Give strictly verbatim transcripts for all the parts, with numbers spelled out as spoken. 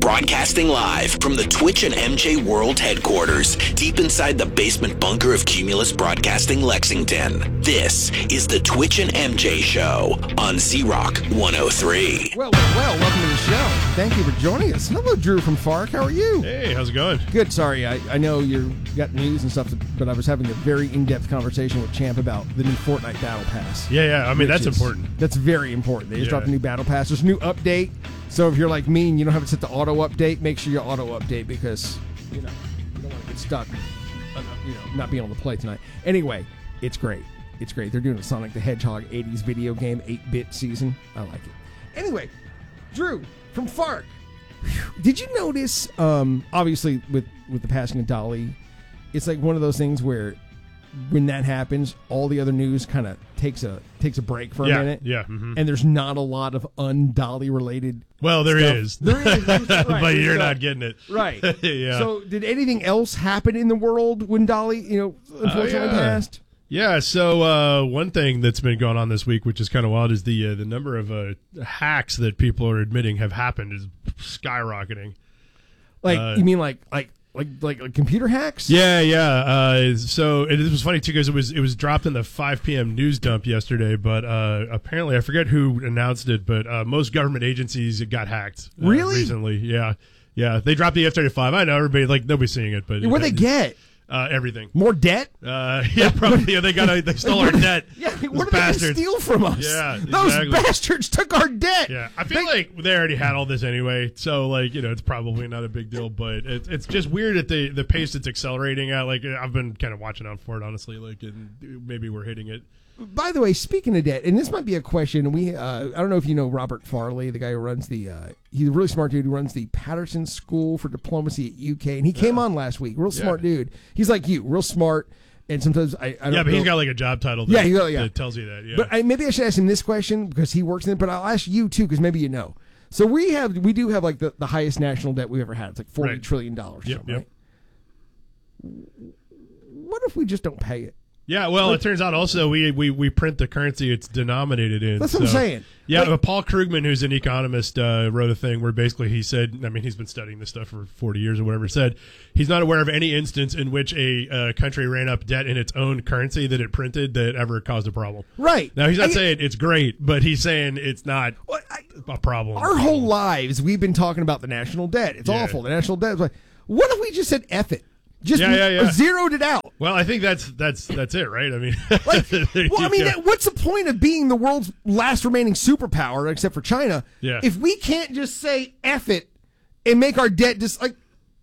Broadcasting live from the Twitch and M J World headquarters, deep inside the basement bunker of Cumulus Broadcasting Lexington. This is the Twitch and M J Show on Z-Rock one oh three. Well, well, well, welcome to the show. Thank you for joining us. Hello, Drew from Fark. How are you? Hey, how's it going? Good. Sorry, I, I know you got news and stuff, but I was having a very in-depth conversation with Champ about the new Fortnite Battle Pass. Yeah, yeah. I mean, that's is, important. That's very important. They just Yeah. dropped a new Battle Pass. There's a new update. So if you're like me and you don't have it set to auto update, make sure you auto update because, you know, you don't want to get stuck, uh, you know, not being able to play tonight. Anyway, it's great. It's great. They're doing a Sonic the Hedgehog eighties video game, eight-bit season. I like it. Anyway, Drew from Fark. Did you notice, um, obviously, with, with the passing of Dolly, it's like one of those things where when that happens, all the other news kind of takes a takes a break for a yeah, minute. Yeah, mm-hmm. And there's not a lot of un-Dolly related Well, there stuff. is. There is. Right, but you're so, not getting it. Right. yeah. So did anything else happen in the world when Dolly, you know, unfortunately uh, yeah. passed? Yeah, so uh, one thing that's been going on this week, which is kind of wild, is the uh, the number of uh, hacks that people are admitting have happened is skyrocketing. Like, Uh, you mean like like like like, like computer hacks? Yeah, yeah. Uh, so it, it was funny too because it was it was dropped in the five p.m. news dump yesterday, but uh, apparently I forget who announced it, but uh, most government agencies got hacked uh, Really? recently. Yeah, yeah. They dropped it yesterday at five. I know everybody like nobody's seeing it, but What'd they get? Uh, everything. More debt? Uh, yeah, probably. Yeah, they got. They stole our debt. Yeah, Those what did they bastards. steal from us? Yeah, Those exactly. bastards took our debt. Yeah, I feel They- like they already had all this anyway, so like you know, it's probably not a big deal. But it's it's just weird at the the pace it's accelerating at. Like I've been kind of watching out for it, honestly. Like, and maybe we're hitting it. By the way, speaking of debt, and this might be a question, we uh, I don't know if you know Robert Farley, the guy who runs the, uh, he's a really smart dude who runs the Patterson School for Diplomacy at U K, and he came on last week. Real smart Yeah. dude. He's like you, real smart, and sometimes I, I don't Yeah, but know. he's got like a job title. That, Yeah, he got- yeah. that tells you that. Yeah, But I, maybe I should ask him this question because he works in it, but I'll ask you too because maybe you know. So we have, we do have like the, the highest national debt we've ever had. It's like forty Right. trillion dollars. Yep, something, yep. right? What if we just don't pay it? yeah. Well, it turns out also we, we, we print the currency it's denominated in. That's what I'm so- saying. Yeah, Like- but Paul Krugman, who's an economist, uh, wrote a thing where basically he said, I mean, he's been studying this stuff for forty years or whatever, said he's not aware of any instance in which a uh, country ran up debt in its own currency that it printed that ever caused a problem. Right. Now, he's not I- saying it's great, but he's saying it's not Well, I- a problem. Our whole lives, we've been talking about the national debt. It's Yeah. awful. The national debt. Is like, what if we just said F it? Just Yeah, yeah, yeah. zeroed it out. Well, I think that's that's that's it, right? I mean, Like, well, I mean, yeah. that- what's the point of being the world's last remaining superpower, except for China, Yeah. if we can't just say F it and make our debt just like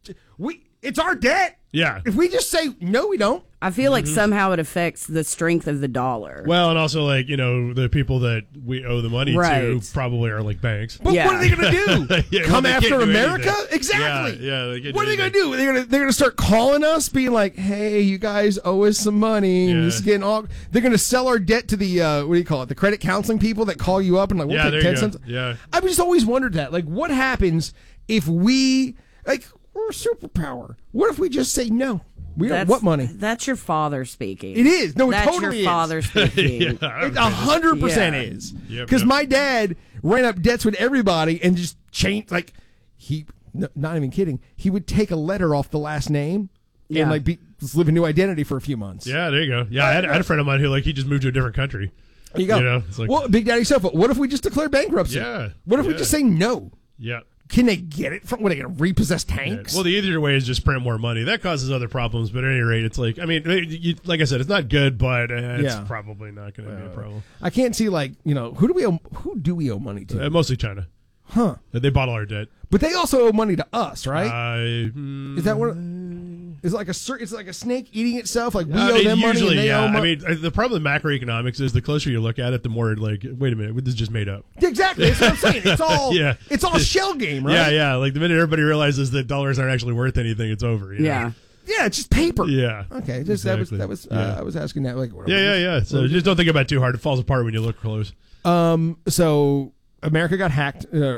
we? It's our debt. Yeah. If we just say no, we don't. I feel like Mm-hmm. somehow it affects the strength of the dollar. Well, and also like you know the people that we owe the money Right. to probably are like banks. But Yeah. what are they going to do? Yeah, well, Come they can't after do America? anything. Exactly. Yeah, yeah, they can't What do are they going anything. to do? They're going to they're going to start calling us, being like, "Hey, you guys owe us some money." And Yeah. this is getting all. They're going to sell our debt to the uh, what do you call it? The credit counseling people that call you up and like, "We'll Yeah, take there ten you go. cents." Yeah. I've just always wondered that. Like, what happens if we like we're a superpower? What if we just say no? We don't. That's, What money? That's your father speaking. It is. No, it That's totally your is. father speaking. Yeah, It a hundred percent Yeah. is Yep, because yep. my dad ran up debts with everybody and just changed. Like he, no, not even kidding. He would take a letter off the last name Yeah. and like be, just live a new identity for a few months. Yeah, there you go. Yeah, I had, I had a friend of mine who like he just moved to a different country. There you go. You know, it's like- well, Big Daddy Sofa. What if we just declare bankruptcy? Yeah, What if we yeah. just say no? Yeah. Can they get it from? What are they going to repossess Yeah. tanks? Well, the easier way is just print more money. That causes other problems, but at any rate, it's like I mean, you, like I said, it's not good, but uh, it's Yeah. probably not going to be a problem. I can't see like you know who do we owe? Who do we owe money to? Uh, mostly China. Huh? They bought all our debt. But they also owe money to us, right? Uh, mm, Is that what? Is it like a cir- it's like a snake eating itself? Like we I owe mean, them money usually, and they yeah. owe I money. mean, uh, the problem with macroeconomics is the closer you look at it, the more like, wait a minute, this is just made up. Exactly. That's what I'm saying. It's all Yeah. it's all shell game, right? Yeah, yeah. Like the minute everybody realizes that dollars aren't actually worth anything, it's over. you know? Yeah. Yeah, it's just paper. Yeah. Okay, just Exactly. that was that was uh, Yeah. I was asking that like what Yeah, yeah, yeah. So just don't think about it too hard. It falls apart when you look close. Um so America got hacked uh, or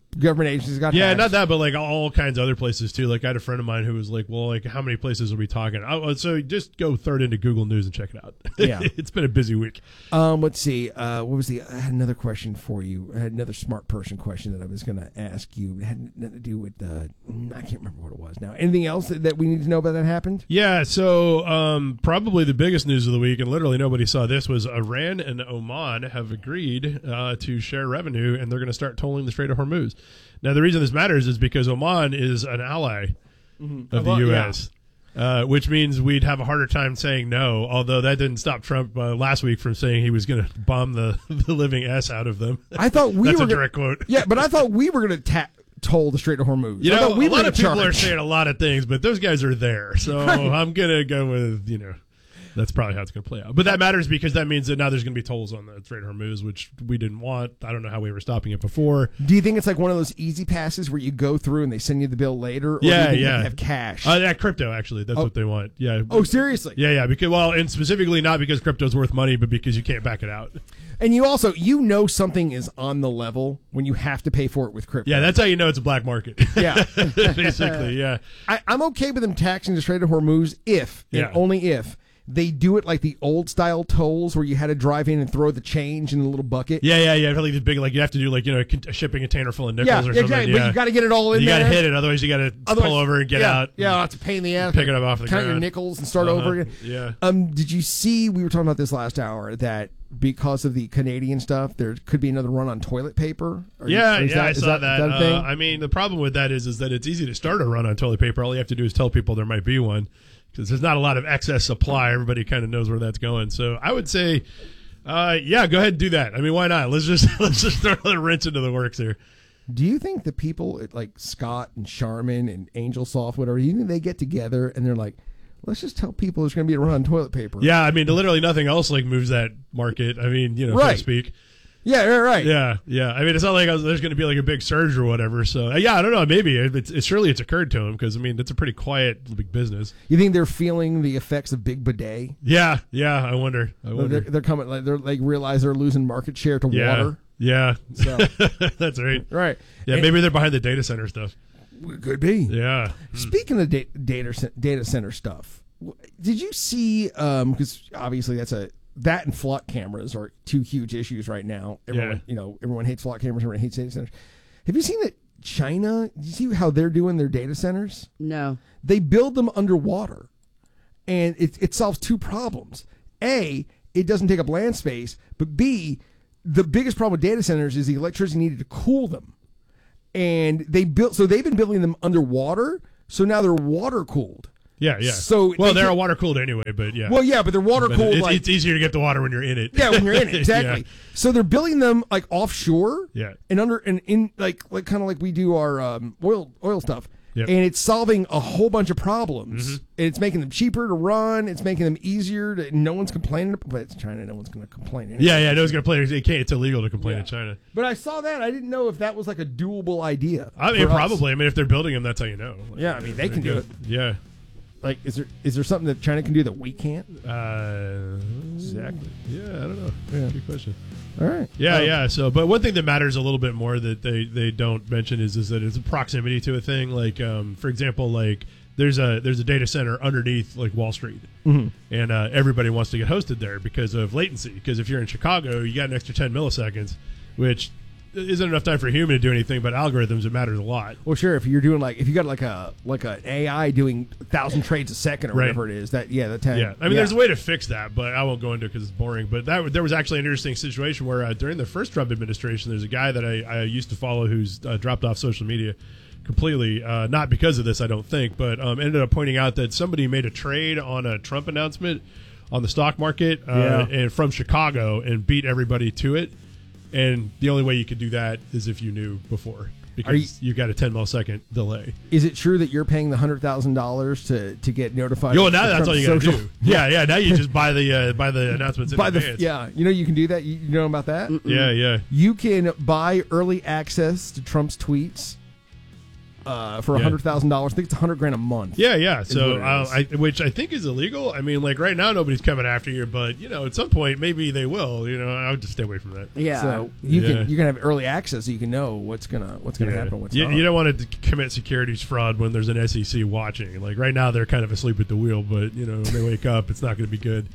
government agencies got Yeah, hacked. not that, but like all kinds of other places too. Like I had a friend of mine who was like, "Well, like how many places are we talking?" Oh, so just go throw it into Google News and check it out. Yeah. It's been a busy week. Um, let's see. Uh, what was the? I had another question for you. I had another smart person question that I was going to ask you. It had nothing to do with. Uh, I can't remember what it was now. Anything else that, that we need to know about that happened? Yeah, so um, probably the biggest news of the week, and literally nobody saw this, was Iran and Oman have agreed uh, to share revenue, and they're going to start tolling the Strait of Hormuz. Now, the reason this matters is because Oman is an ally Mm-hmm. of the Well, U yeah. S, uh, which means we'd have a harder time saying no, although that didn't stop Trump uh, last week from saying he was going to bomb the, the living S out of them. I thought we That's were a direct gonna, quote. Yeah, but I thought we were going to ta- toll the Strait of Hormuz. You I know, thought we a were lot in of people charge. are saying a lot of things, but those guys are there. So I'm going to go with, you know, that's probably how it's going to play out. But that matters because that means that now there's going to be tolls on the Strait of Hormuz, which we didn't want. I don't know how we were stopping it before. Do you think it's like one of those easy passes where you go through and they send you the bill later? Or Yeah, do you think you yeah. have to have cash? Uh, yeah, crypto, actually. That's Oh. what they want. Yeah. oh, seriously? Yeah, yeah. Because, well, and specifically not because crypto's worth money, but because you can't back it out. And you also, you know something is on the level when you have to pay for it with crypto. Yeah, that's how you know it's a black market. Yeah. Basically, yeah. I, I'm okay with them taxing the Strait of Hormuz if, and Yeah. only if, they do it like the old style tolls where you had to drive in and throw the change in a little bucket. Yeah, yeah, yeah. Like the big, like you have to do like, you know, a con- a shipping container full of nickels Yeah, or something. exactly. Yeah. But you got to get it all in You there. got to hit it, otherwise you got to Otherwise- pull over and get yeah, out. Yeah, it's a pain in the ass. Pick it up off the Count your ground. nickels and start Uh-huh. over again. Yeah. Um, did you see, we were talking about this last hour, that because of the Canadian stuff, there could be another run on toilet paper? Are you- Yeah, is yeah, I is saw that. is a thing? Uh, I mean, the problem with that is, is that it's easy to start a run on toilet paper. All you have to do is tell people there might be one, because there's not a lot of excess supply. Everybody kind of knows where that's going. So I would say, uh, yeah, go ahead and do that. I mean, why not? Let's just let's just throw another wrench into the works here. Do you think the people at like Scott and Charmin and Angel Soft, whatever, you think they get together and they're like, let's just tell people there's going to be a run on toilet paper? Yeah, I mean, literally nothing else like moves that market. I mean, you know, so Right. to speak. Yeah, right, right. Yeah, yeah. I mean, it's not like there's going to be like a big surge or whatever. So uh, yeah, I don't know. Maybe it's, it's surely it's occurred to him because I mean, it's a pretty quiet big business. You think they're feeling the effects of Big Bidet? Yeah, yeah. I wonder. I They're, wonder. they're coming, like, they're like realize they're losing market share to Yeah, water. yeah. So, That's right. right. Yeah, And- maybe they're behind the data center stuff. Could be. Yeah. Speaking of da- data cen- data center stuff, w- did you see? Because obviously that's a that and flock cameras are two huge issues right now. Everyone, Yeah. you know, everyone hates flock cameras. Everyone hates data centers. Have you seen that China? Did you see how they're doing their data centers? No. They build them underwater, and it it solves two problems. A, it doesn't take up land space, but B, the biggest problem with data centers is the electricity needed to cool them. And they built, so they've been building them underwater, so now they're water cooled. Yeah, yeah. So well, they they're can- water cooled anyway, but yeah. Well, yeah, but they're water But cooled. it's, like, it's easier to get the water when you're in it. yeah, when you're in it, exactly. Yeah. So they're building them like offshore, Yeah. and under and in like like kind of like we do our um, oil oil stuff. Yep. And it's solving a whole bunch of problems. Mm-hmm. And it's making them cheaper to run. It's making them easier to. No one's complaining, but it's China. No one's going to complain. Anyway. Yeah, yeah. No one's gonna play. It can't. It's illegal to complain Yeah. in China. But I saw that. I didn't know if that was like a doable idea. I mean, for us. probably. I mean, if they're building them, that's how you know. Like, Yeah, I mean, they they're can do good. Yeah. Like, is there is there something that China can do that we can't? Uh, Exactly. Yeah, I don't know. Yeah. Good question. All right. Yeah, Um, yeah. So, but one thing that matters a little bit more that they, they don't mention is is that it's a proximity to a thing. Like, um, for example, like there's a there's a data center underneath like Wall Street, Mhm. and uh, everybody wants to get hosted there because of latency. Because if you're in Chicago, you got an extra ten milliseconds, which isn't enough time for a human to do anything. But algorithms, it matters a lot. Well, sure. If you're doing like if you got like a like an A I doing a thousand trades a second or Right. whatever it is, that yeah, that time. Yeah, I mean, there's a way to fix that, but I won't go into it because it's boring. But that there was actually an interesting situation where uh, during the first Trump administration, there's a guy that I, I used to follow who's uh, dropped off social media completely, uh, not because of this, I don't think, but um, ended up pointing out that somebody made a trade on a Trump announcement on the stock market uh, Yeah. and from Chicago and beat everybody to it. And the only way you could do that is if you knew before, because you, got a ten millisecond delay. Is it true that you're paying the hundred thousand dollars to to get notified? Yo, of now that's Trump's all you got to social- do. Yeah, yeah. Now you just buy the uh, buy the announcements in By the advance. yeah, you know you can do that. You, you know about that? yeah, yeah. You can buy early access to Trump's tweets uh, for a Yeah. hundred thousand dollars. I think it's a hundred grand a month. Yeah, yeah. is So, what it uh, is. I, which I think is illegal. I mean, like right now, nobody's coming after you, but you know, at some point, maybe they will. You know, I would just stay away from that. Yeah. So you Yeah. can you can have early access, so you can know what's gonna what's gonna Yeah. happen. What's you, not. you don't want to commit securities fraud when there's an S E C watching. Like right now, they're kind of asleep at the wheel, but you know, when they wake up, it's not going to be good.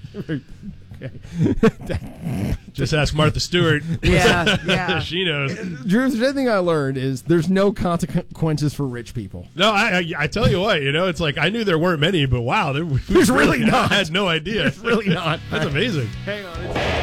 Just ask Martha Stewart. Yeah, yeah. She knows. Drew, if there's anything I learned is there's no consequences for rich people. No, I, I I tell you what, you know, it's like I knew there weren't many, but wow, there, we There's really not. I had no idea. It's really not. That's amazing. Hang on. It's-